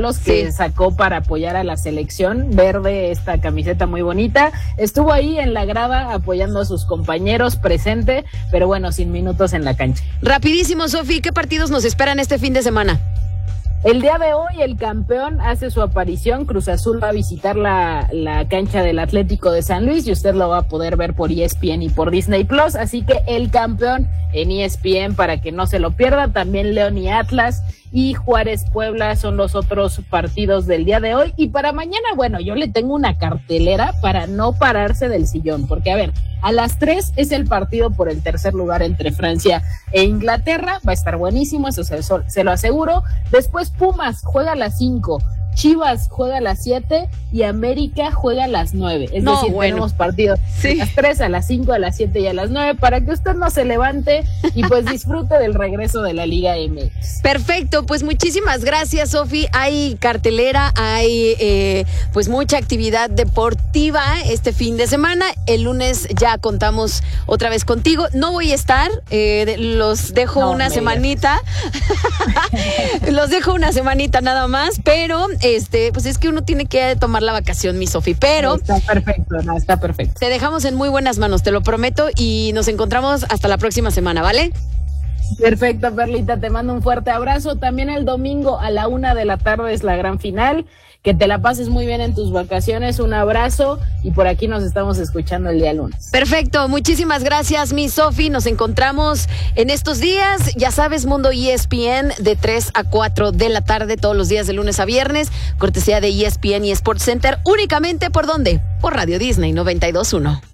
los que sacó para apoyar a la selección verde, esta camiseta muy bonita. Estuvo ahí en la grada apoyando a sus compañeros, presente, pero bueno, sin minutos en la cancha. Rapidísimo, Sofi, ¿qué partidos nos esperan este fin de semana? El día de hoy el campeón hace su aparición. Cruz Azul va a visitar la cancha del Atlético de San Luis y usted lo va a poder ver por ESPN y por Disney Plus, así que el campeón en ESPN para que no se lo pierda. También León y Atlas y Juárez Puebla son los otros partidos del día de hoy. Y para mañana, bueno, yo le tengo una cartelera para no pararse del sillón, porque a ver, a las 3 es el partido por el tercer lugar entre Francia e Inglaterra, va a estar buenísimo, eso se lo aseguro. Después Pumas juega a las 5, Chivas juega a las 7 y América juega a las 9. Es decir, tenemos partidos a las 3, a las 5, a las 7 y a las 9 para que usted no se levante y pues disfrute del regreso de la Liga MX. Perfecto, pues muchísimas gracias, Sofi. Hay cartelera, hay pues mucha actividad deportiva este fin de semana. El lunes ya contamos otra vez contigo. No voy a estar, los dejo una semanita. Los dejo una semanita nada más, pero pues es que uno tiene que tomar la vacación, mi Sofi, pero está perfecto. Te dejamos en muy buenas manos, te lo prometo, y nos encontramos hasta la próxima semana, ¿vale? Perfecto, Perlita, te mando un fuerte abrazo. También el domingo a la 1:00 p.m. es la gran final. Que te la pases muy bien en tus vacaciones, un abrazo y por aquí nos estamos escuchando el día lunes. Perfecto, muchísimas gracias, mi Sofi, nos encontramos en estos días, ya sabes, Mundo ESPN de 3 a 4 de la tarde todos los días de lunes a viernes, cortesía de ESPN y Sports Center, únicamente ¿por dónde? Por Radio Disney 92.1.